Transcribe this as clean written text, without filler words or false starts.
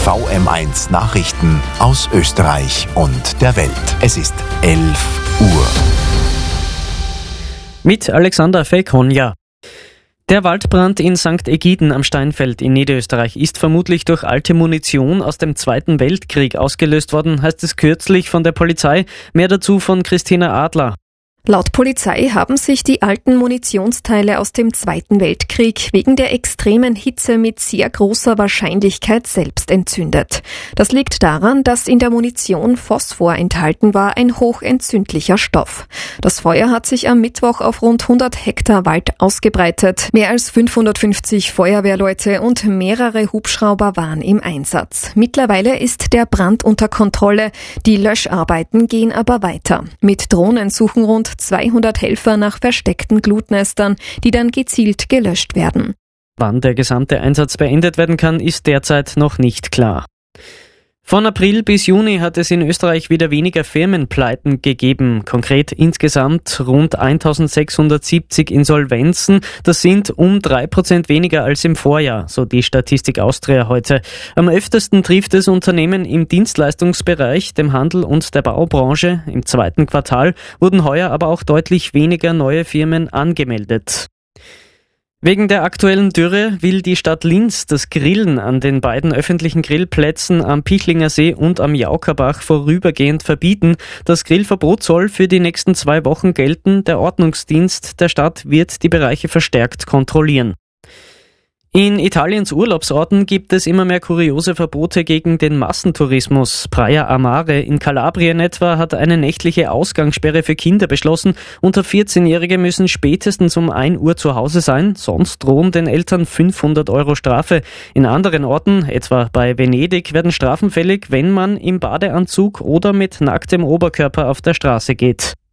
VM1 Nachrichten aus Österreich und der Welt. Es ist 11 Uhr. Mit Alexander Felkonja. Der Waldbrand in St. Egiden am Steinfeld in Niederösterreich ist vermutlich durch alte Munition aus dem Zweiten Weltkrieg ausgelöst worden, heißt es kürzlich von der Polizei. Mehr dazu von Christina Adler. Laut Polizei haben sich die alten Munitionsteile aus dem Zweiten Weltkrieg wegen der extremen Hitze mit sehr großer Wahrscheinlichkeit selbst entzündet. Das liegt daran, dass in der Munition Phosphor enthalten war, ein hochentzündlicher Stoff. Das Feuer hat sich am Mittwoch auf rund 100 Hektar Wald ausgebreitet. Mehr als 550 Feuerwehrleute und mehrere Hubschrauber waren im Einsatz. Mittlerweile ist der Brand unter Kontrolle. Die Löscharbeiten gehen aber weiter. Mit Drohnen suchen rund 200 Helfer nach versteckten Glutnestern, die dann gezielt gelöscht werden. Wann der gesamte Einsatz beendet werden kann, ist derzeit noch nicht klar. Von April bis Juni hat es in Österreich wieder weniger Firmenpleiten gegeben. Konkret insgesamt rund 1670 Insolvenzen. Das sind um 3% weniger als im Vorjahr, so die Statistik Austria heute. Am öftesten trifft es Unternehmen im Dienstleistungsbereich, dem Handel und der Baubranche. Im zweiten Quartal wurden heuer aber auch deutlich weniger neue Firmen angemeldet. Wegen der aktuellen Dürre will die Stadt Linz das Grillen an den beiden öffentlichen Grillplätzen am Pichlinger See und am Jaukerbach vorübergehend verbieten. Das Grillverbot soll für die nächsten 2 Wochen gelten. Der Ordnungsdienst der Stadt wird die Bereiche verstärkt kontrollieren. In Italiens Urlaubsorten gibt es immer mehr kuriose Verbote gegen den Massentourismus. Praia a Mare in Kalabrien etwa hat eine nächtliche Ausgangssperre für Kinder beschlossen. Unter 14-Jährige müssen spätestens um 1 Uhr zu Hause sein, sonst drohen den Eltern 500 € Strafe. In anderen Orten, etwa bei Venedig, werden Strafen fällig, wenn man im Badeanzug oder mit nacktem Oberkörper auf der Straße geht.